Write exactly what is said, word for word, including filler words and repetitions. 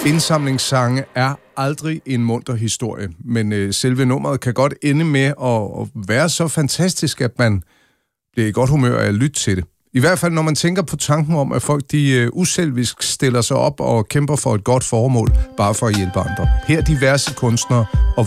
Indsamlingssange er aldrig en munter historie, men øh, selve nummeret kan godt ende med at, at være så fantastisk, at man bliver i godt humør af at lytte til det. I hvert fald, når man tænker på tanken om, at folk de øh, uselvisk stiller sig op og kæmper for et godt formål, bare for at hjælpe andre. Her diverse kunstnere og